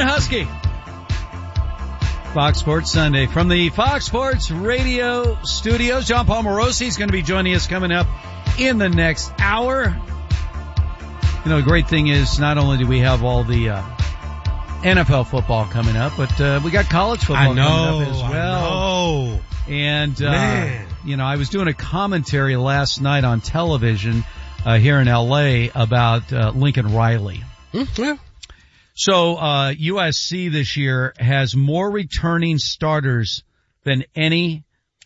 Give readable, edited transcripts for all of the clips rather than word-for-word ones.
Husky. Fox Sports Sunday. From the Fox Sports Radio studios, John Paul Morosi is going to be joining us coming up in the next hour. You know, the great thing is not only do we have all the NFL football coming up, but we got college football coming up as well. And, you know, I was doing a commentary last night on television here in L.A. about Lincoln Riley. Yeah. So, USC this year has more returning starters than any,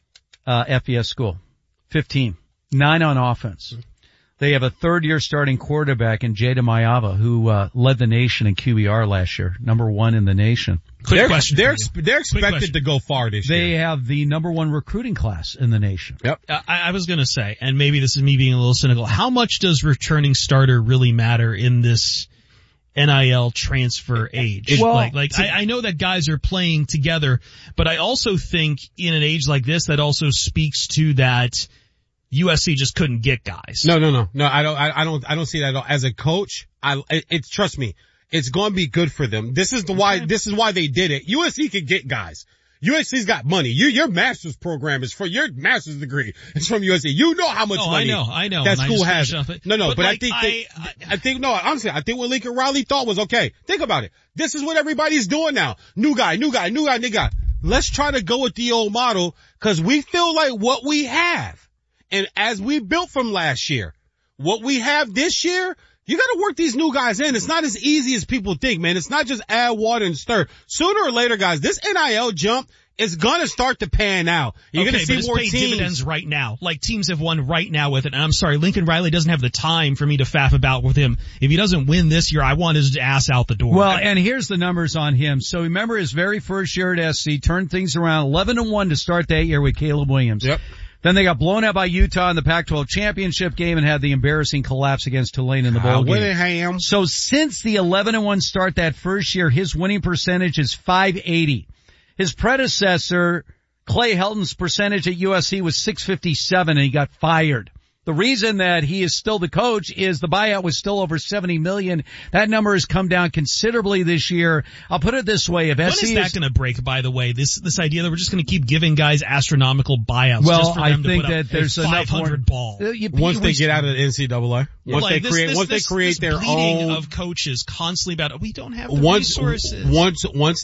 FBS school. 15. 9 on offense. They have a third-year starting quarterback in Jada Mayava, who, led the nation in QBR last year. Number 1 in the nation. They're expected to go far this year. They have the number 1 recruiting class in the nation. Yep. I was gonna say, and maybe this is me being a little cynical, how much does returning starter really matter in this NIL transfer age? Well, I know that guys are playing together, but I also think in an age like this, that also speaks to that USC just couldn't get guys. No, I don't see that at all. As a coach, trust me, it's going to be good for them. This is why they did it. USC can get guys. USC's got money. Your master's program is for your master's degree. It's from USC. You know how much money I know. that school has. But I think honestly, I think what Lincoln Riley thought was, okay, think about it. This is what everybody's doing now. New guy. Let's try to go with the old model because we feel like what we have. And as we built from last year, what we have this year, you gotta work these new guys in. It's not as easy as people think, man. It's not just add water and stir. Sooner or later, guys, this NIL jump is gonna start to pan out. You're gonna see more teams. Dividends right now. Like teams have won right now with it. And I'm sorry, Lincoln Riley doesn't have the time for me to faff about with him. If he doesn't win this year, I want his ass out the door. Well, and here's the numbers on him. So remember his very first year at SC, turned things around 11-1 to start that year with Caleb Williams. Yep. Then they got blown out by Utah in the Pac-12 championship game and had the embarrassing collapse against Tulane in the bowl game. So since the 11-1 start that first year, his winning percentage is .580. His predecessor, Clay Helton's percentage at USC was .657 and he got fired. The reason that he is still the coach is the buyout was still over $70 million. That number has come down considerably this year. I'll put it this way. When is that going to break, by the way? This idea that we're just going to keep giving guys astronomical buyouts just for them to put up there's 500 ball. Once they get out of the NCAA. Once they create their own of coaches constantly about we don't have the resources. Once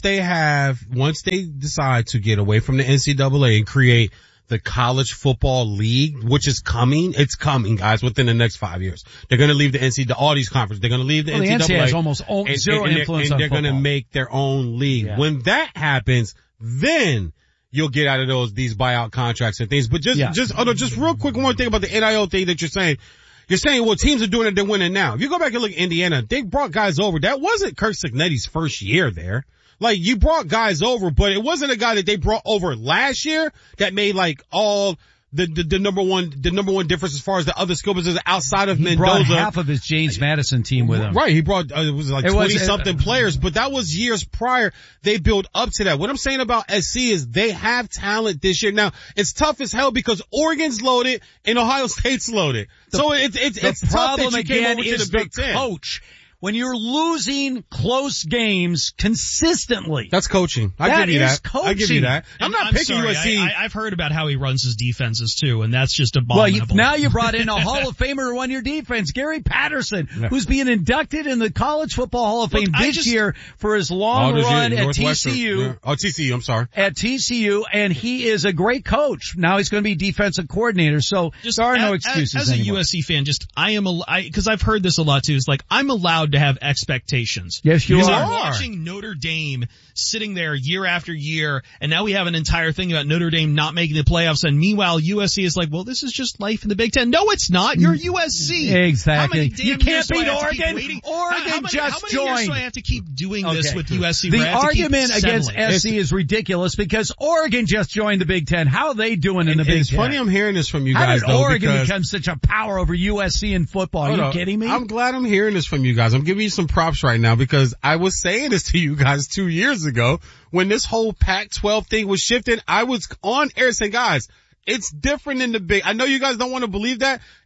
they decide to get away from the NCAA and create the college football league, which is coming. It's coming, guys, within the next 5 years. They're going to leave the NCAA, all these conferences. They're going to leave the NCAA. The NCAA has almost zero influence on football. And they're going to make their own league. Yeah. When that happens, then you'll get out of these buyout contracts and things. But just real quick, one more thing about the NIL thing that you're saying. You're saying, well, teams are doing it, they're winning now. If you go back and look at Indiana, they brought guys over. That wasn't Kirk Cignetti's first year there. Like, you brought guys over, but it wasn't a guy that they brought over last year that made like all the number one difference as far as the other skill positions outside of Mendoza. He brought half of his James Madison team with him. Right. He brought, it was like 20 something players, but that was years prior. They built up to that. What I'm saying about SC is they have talent this year. Now, it's tough as hell because Oregon's loaded and Ohio State's loaded. So it's tough that you came over to the Big Ten. Coach. When you're losing close games consistently. That's coaching. I give you that. Coaching. I give you that. I'm not picking USC. I've heard about how he runs his defenses too, and that's just abominable. Well, now you brought in a Hall of Famer to run your defense, Gary Patterson, who's being inducted in the College Football Hall of Fame this year for his long run at TCU. Yeah. Oh, TCU, I'm sorry. At TCU, and he is a great coach. Now he's going to be defensive coordinator, so there are no excuses as anymore. A USC fan, because I've heard this a lot too, it's like, I'm allowed to have expectations. Yes, you are. Watching Notre Dame sitting there year after year, and now we have an entire thing about Notre Dame not making the playoffs, and meanwhile USC is like, well, this is just life in the Big Ten. No, it's not. You're USC. Exactly. You can't beat Oregon. Oregon just joined. How many years do I have to keep doing this with USC? The argument against SC is ridiculous because Oregon just joined the Big Ten. How are they doing in the Big Ten? It's funny I'm hearing this from you guys, though. How did Oregon become such a power over USC in football? Are you kidding me? I'm glad I'm hearing this from you guys. I'm giving you some props right now because I was saying this to you guys 2 years ago when this whole Pac-12 thing was shifted. I was on air saying, guys, it's different in the Big. I know you guys don't want to believe that.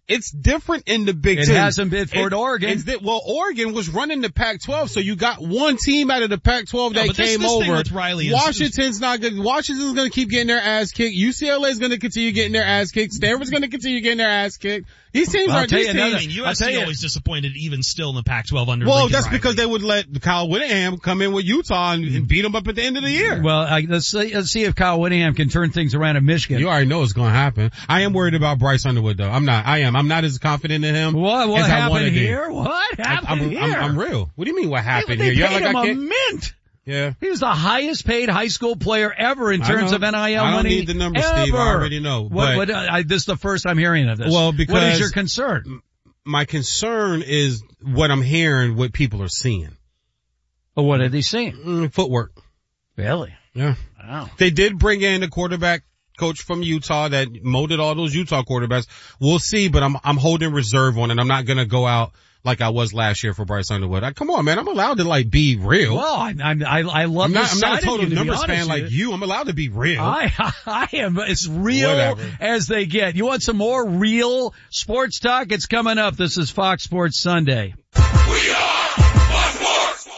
It's different in the Big Ten. It hasn't been for Oregon. Oregon was running the Pac-12, so you got one team out of the Pac-12 that came over. Washington's not good. Washington's going to keep getting their ass kicked. UCLA is going to continue getting their ass kicked. Stanford's going to continue getting their ass kicked. These teams aren't these teams. I mean, USC always disappointed even still in the Pac-12 under Well, Lincoln that's Riley. because they would let Kyle Whittingham come in with Utah and beat them up at the end of the year. Well, let's see if Kyle Whittingham can turn things around in Michigan. You already know it's going to happen. I am worried about Bryce Underwood, though. I'm not as confident in him. What as I happened here? What happened here? I'm real. What do you mean what happened here? They paid him a mint. Yeah. He was the highest paid high school player ever in terms of NIL money. I don't need the numbers, Steve. I already know. This is the first I'm hearing of this. Well, because what is your concern? My concern is what I'm hearing, what people are seeing. Well, what are they seeing? Footwork. Really? Yeah. Wow. They did bring in a quarterback coach from Utah that molded all those Utah quarterbacks. We'll see, but I'm holding reserve on it. I'm not going to go out like I was last year for Bryce Underwood. Come on, man. I'm allowed to be real. Well, I love this. I'm not a total numbers fan like you. I'm allowed to be real. I am as real as they get. You want some more real sports talk? It's coming up. This is Fox Sports Sunday. We are Fox Sports.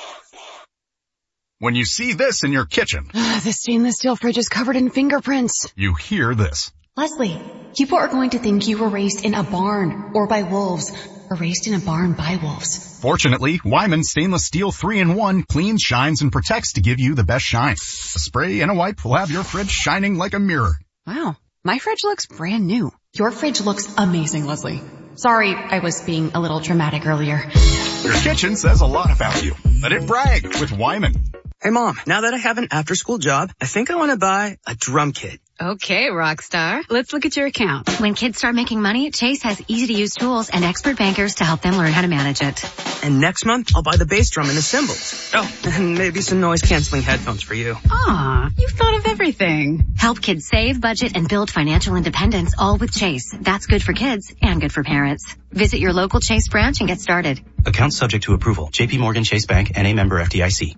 When you see this in your kitchen. The stainless steel fridge is covered in fingerprints. You hear this. Leslie, people are going to think you were raised in a barn or by wolves or raised in a barn by wolves. Fortunately, Wyman Stainless Steel 3-in-1 cleans, shines, and protects to give you the best shine. A spray and a wipe will have your fridge shining like a mirror. Wow, my fridge looks brand new. Your fridge looks amazing, Leslie. Sorry, I was being a little dramatic earlier. Your kitchen says a lot about you. Let it brag with Wyman. Hey Mom, now that I have an after-school job, I think I want to buy a drum kit. Okay, Rockstar. Let's look at your account. When kids start making money, Chase has easy-to-use tools and expert bankers to help them learn how to manage it. And next month, I'll buy the bass drum and the cymbals. Oh, and maybe some noise-canceling headphones for you. Aw, you've thought of everything. Help kids save, budget, and build financial independence, all with Chase. That's good for kids and good for parents. Visit your local Chase branch and get started. Account subject to approval. J.P. Morgan Chase Bank, N.A. member FDIC.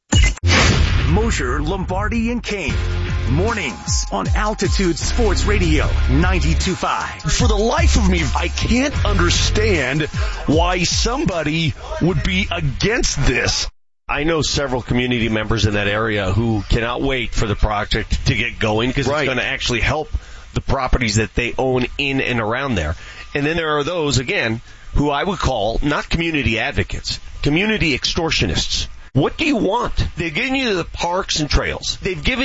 Mosher, Lombardi, and Kane. Mornings on Altitude Sports Radio 92.5. For the life of me, I can't understand why somebody would be against this. I know several community members in that area who cannot wait for the project to get going because it's going to actually help the properties that they own in and around there. And then there are those, again, who I would call not community advocates, community extortionists. What do you want? They've given you the parks and trails. They've given